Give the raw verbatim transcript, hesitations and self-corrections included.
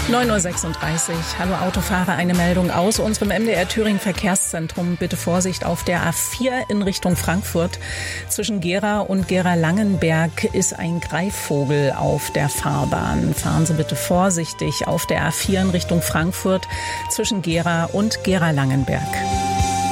neun Uhr sechsunddreißig. Hallo Autofahrer, eine Meldung aus unserem M D R Thüringen Verkehrszentrum. Bitte Vorsicht auf der A vier in Richtung Frankfurt. Zwischen Gera und Gera-Langenberg ist ein Greifvogel auf der Fahrbahn. Fahren Sie bitte vorsichtig auf der A vier in Richtung Frankfurt zwischen Gera und Gera-Langenberg.